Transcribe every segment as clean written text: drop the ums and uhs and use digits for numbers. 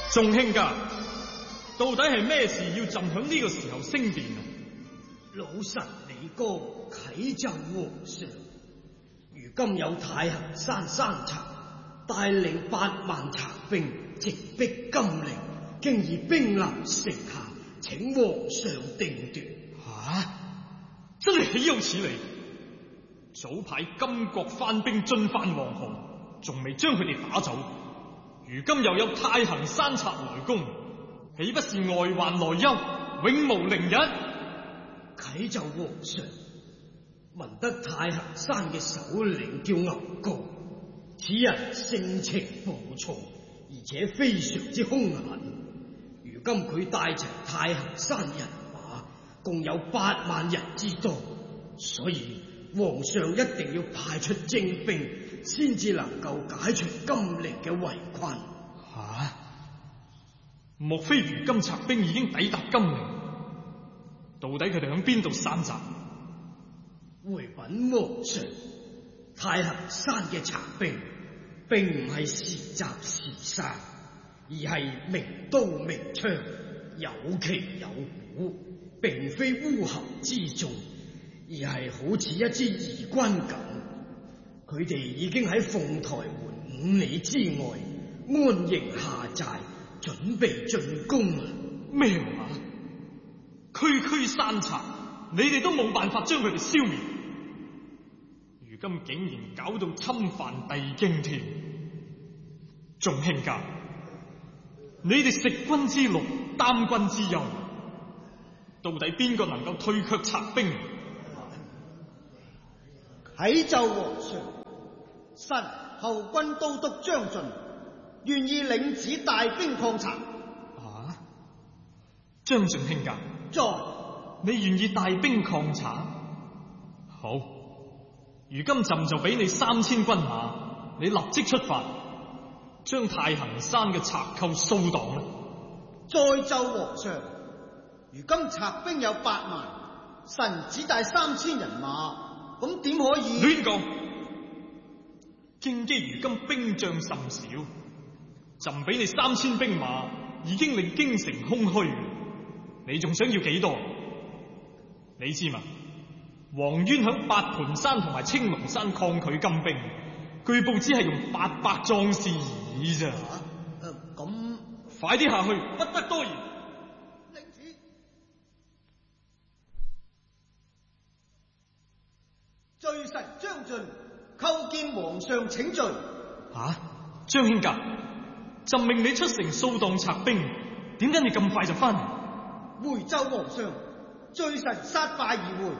眾卿家，到底係咩事要朕響呢個時候升殿啊？ 老臣李哥啟奏皇上，如今有太行山山賊帶領8萬賊兵直逼金陵，經已兵臨城下，請皇上定奪。 真係豈有此理！早派金國番兵進犯黃河，仲未將佢哋打走，如今又有太行山賊來攻，豈不是外患內憂，永無寧日？ 啟奏皇上，聞得太行山嘅首領叫牛高，此人性情暴躁，而且非常之兇狠。如今佢帶齊太行山人馬，共有8萬人之多，所以皇上一定要派出精兵，先至能夠解除金陵嘅圍困。 莫非如今賊兵已經抵達金陵？到底佢哋響邊度山寨？ 回禀皇上，太行山嘅賊兵並唔係時襲時殺，而係明刀明槍，有旗有鼓，並非烏合之眾，而係好似一支義軍咁。佢哋已經喺鳳台門5里之外安營下寨，準備進攻啊！ 咩話？區區山賊，你哋都冇辦法將佢哋消滅，如今竟然搞到侵犯帝京添。眾卿家，你哋食君之祿，擔君之憂，到底邊個能夠退卻賊兵？ 啟奏皇上，臣後軍都督張俊願意領旨帶兵抗賊。 張俊卿家， 在， 你願意帶兵抗賊？好，如今朕就俾你3000軍馬，你立即出發，將太行山嘅賊寇掃蕩啦。 再奏皇上，如今賊兵有8萬，臣只帶3000人馬，咁點可以？ 亂講！京畿如今兵將甚少，朕俾你3000兵馬，已經令京城空虛，你仲想要幾多？你知嘛？黃淵響八盤山同埋青龍山抗拒金兵，據報只係用800壯士而已咋。 咁快啲下去，不得多言。 領旨。罪臣張俊叩見皇上請罪。 張卿家，朕命你出城掃蕩賊兵，點解你咁快就翻嚟？ 回奏皇上，罪臣殺敗而回。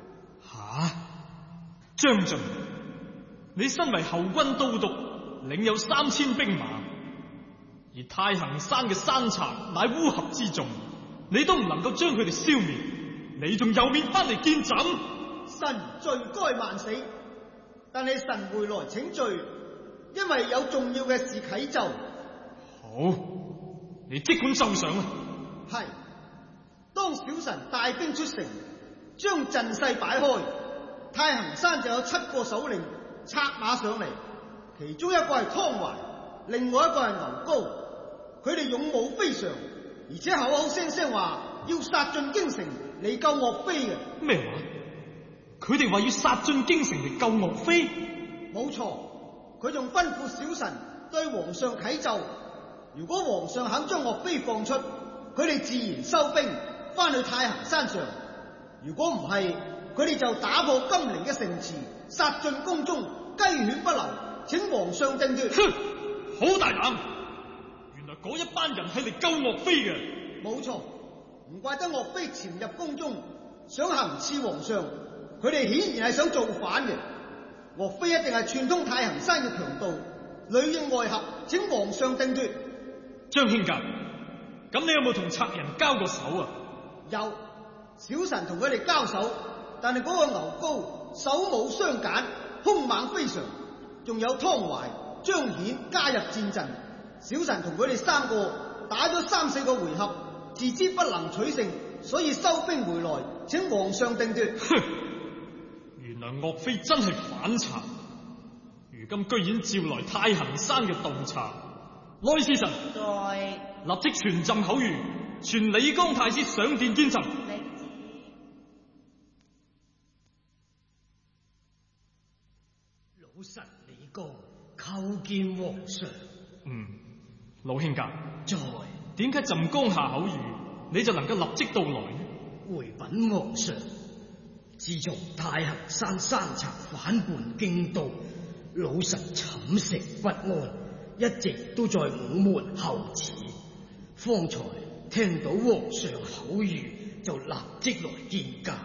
張俊，你身為後軍都督，領有3000兵馬，而太行山嘅山賊乃烏合之眾，你都唔能夠將佢哋消滅，你仲有面翻嚟見朕？ 臣罪該萬死，但係臣回來請罪，因為有重要嘅事啟奏。 好，你即管奏上啦。 係，當小臣帶兵出城，將陣勢擺開，太行山就有7個首領策馬上嚟，其中一個係湯懷，另外一個係牛高，佢哋勇武非常，而且口口聲聲話要殺進京城嚟救岳飛嘅。 咩話？佢哋話要殺進京城嚟救岳飛？ 冇錯，佢仲吩咐小臣對皇上啟奏，如果皇上肯將岳飛放出，佢哋自然收兵翻去太行山上，如果唔係，佢哋就打破金陵嘅城池，殺進宮中，雞犬不留，請皇上定奪。 哼，好大膽！原來嗰一班人係嚟救岳飛嘅。 冇錯，唔怪得岳飛潛入宮中，想行刺皇上，佢哋顯然係想造反嘅。岳飛一定係串通太行山嘅強盜，裏應外合，請皇上定奪。 張卿家，咁你有冇同賊人交過手啊？ 有，小臣同佢哋交手，但係嗰個牛高手舞雙鐧，兇猛非常，仲有湯懷、張顯加入戰陣，小臣同佢哋3個打咗3-4個回合，自知不能取勝，所以收兵回來，請皇上定奪。 哼，原來岳飛真係反賊，如今居然召來太行山嘅盜賊， 來使臣， 在立即傳朕口諭，傳李江太師上殿見朕。 歷旨。 老臣李剛叩見皇上。 老卿家， 在點解朕剛下口諭，你就能夠立即到來呢？ 回稟皇上，自從太行山山賊反叛京都，老臣寢食不安，一直都在午門候旨。方才聽到皇上口諭，就立即來見駕。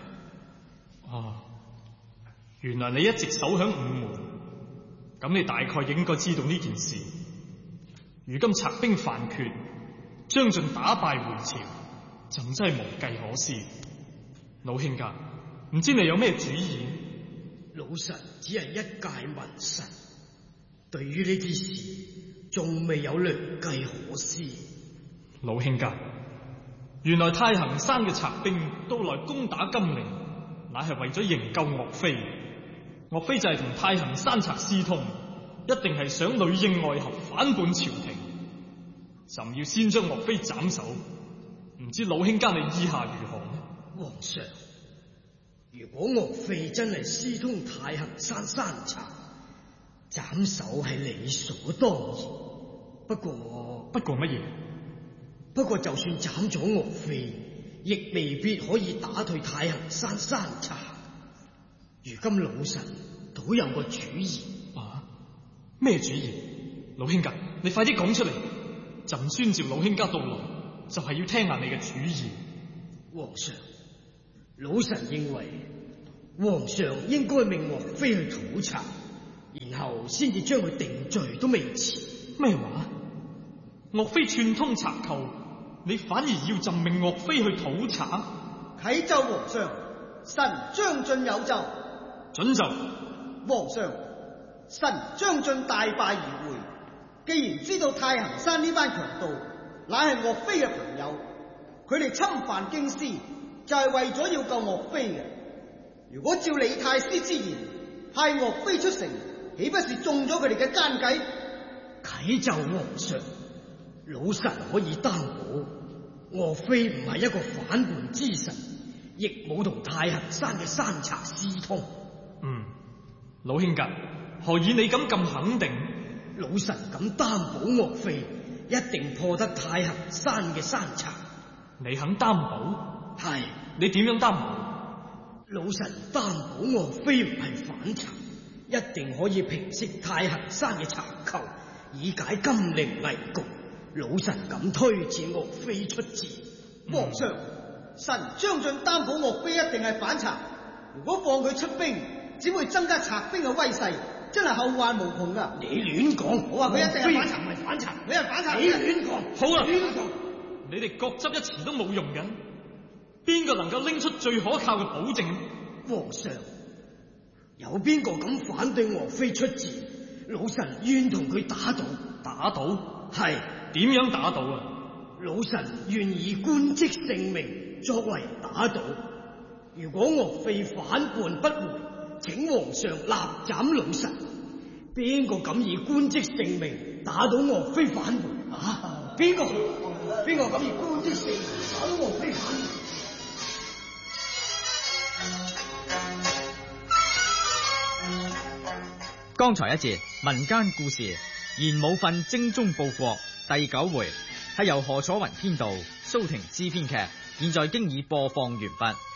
原來你一直守響午門，咁你大概應該知道呢件事。如今賊兵犯缺，將盡打敗回朝，朕真係無計可施。老卿家，唔知你有咩主意？ 老臣只係一介文臣，對於呢啲事仲未有良計可施。 老卿家，原來太行山嘅賊兵都來攻打金陵，乃係為咗營救岳飛。岳飛就係同太行山賊私通，一定係想裏應外合，反叛朝廷。朕要先將岳飛斬首，唔知老卿家你意下如何呢？ 皇上，如果岳飛真係私通太行山山賊，斬首係理所當然。不過乜嘢？ 不過就算斬咗岳飛，亦未必可以打退太行山山賊。如今老臣倒有個主意。 咩主意？老卿家，你快啲講出嚟。朕宣召老卿家到來，就係要聽下你嘅主意。 皇上，老臣認為皇上應該命岳飛去討賊，然後先至將佢定罪都未遲。 咩話？岳飛串通賊寇，你反而要朕命岳飛去討賊？ 啟奏皇上，臣將進有奏。 准奏。 皇上，臣將進大敗而回。既然知道太行山呢班強盜乃係岳飛嘅朋友，佢哋侵犯京師就係為咗要救岳飛嘅。如果照李太師之言，派岳飛出城，豈不是中咗佢哋嘅奸計？ 啟奏皇上，老臣可以擔保，岳飛唔係一個反叛之臣，亦冇同太行山嘅山賊私通。 老卿家，何以你咁肯定？ 老臣敢擔保岳飛一定破得太行山嘅山賊。 你肯擔保？ 係。 你點樣擔保？ 老臣擔保岳飛唔係反賊，一定可以平息太行山嘅賊寇，以解金陵危局。老臣敢推薦岳飛出戰。 皇上，臣將進擔保岳飛一定係反賊。如果放佢出兵，只會增加賊兵嘅威勢，真係後患無窮噶。 你亂講， 我話佢一定係反賊， 唔係反賊， 你係反賊。 你亂講， 好啦， 亂講， 你哋各執一詞都冇用嘅。邊個能夠拎出最可靠嘅保證？ 皇上，有邊個敢反對岳飛出戰？老臣願同佢打賭。 打賭？ 係。 點樣打賭啊？ 老臣願以官職性命作為打賭。如果岳飛反叛不回，請皇上立斬老臣。邊個敢以官職性命打倒岳飛反叛？邊個敢以官職性命打倒岳飛反叛？ 剛才一節民間故事《賢武訓精忠報國》第9回係由何楚雲編導，蘇婷之編劇，現在經已播放完畢。